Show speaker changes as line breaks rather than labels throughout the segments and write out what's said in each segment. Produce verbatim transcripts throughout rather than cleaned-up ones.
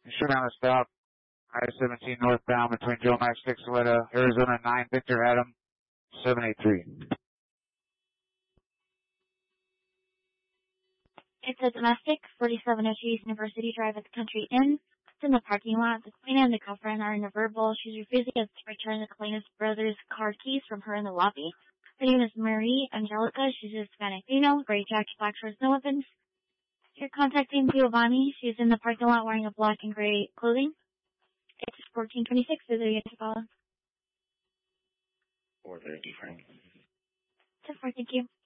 Shoot on a stop. I seventeen northbound between Joe Max Dixoletta, Arizona nine, Victor Adam, seven eight three.
It's a domestic, forty-seven oh two East University Drive at the Country Inn. It's in the parking lot. The complainant and the girlfriend are in a verbal. She's refusing to return the complainant's brother's car keys from her in the lobby. Her name is Marie Angelica. She's a Hispanic female, gray jacket, black shorts, no weapons. You're contacting Giovanni. She's in the parking lot wearing a black and gray clothing. It's fourteen twenty-six. Is there a call?
four thirty, Frank.
ten four, thank you.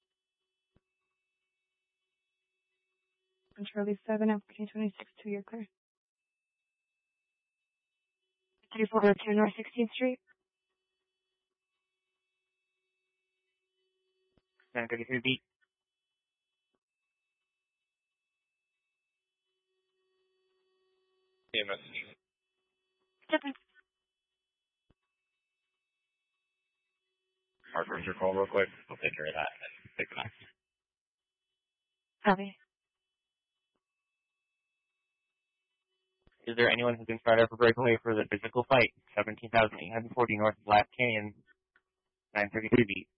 Charlie seven, fourteen twenty-six, two, you're clear.
thirty-four oh two North sixteenth Street.
ten thirty-three beat.
Yeah, message.
Okay.
Mark, where's your call real quick? I'll take care of that. Take the next.
Copy.
Is there anyone who's been started up for breakaway for the physical fight? seventeen thousand eight hundred forty North Black Canyon, nine thirty-three beat.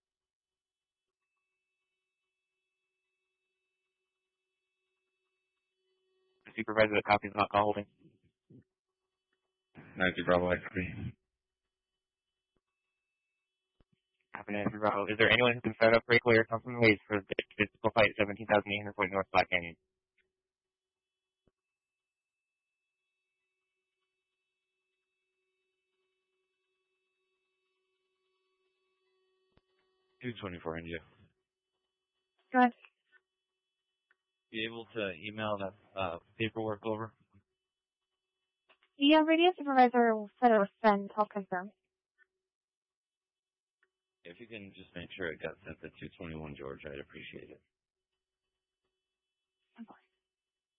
The supervisor that copies not call holding. ninety Bravo X three. Copy ninety Bravo. Is there anyone who can start up breakaway or come from the ways for the physical fight? seventeen thousand eight hundred forty North Black Canyon.
two twenty-four India.
Go ahead.
Be able to email that uh, paperwork over?
The uh, radio supervisor said it was sent. I'll confirm.
If you can just make sure it got sent to two twenty-one George, I'd appreciate it.